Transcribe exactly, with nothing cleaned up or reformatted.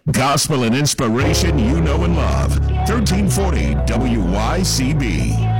Gospel and inspiration you know and love. thirteen forty W Y C B.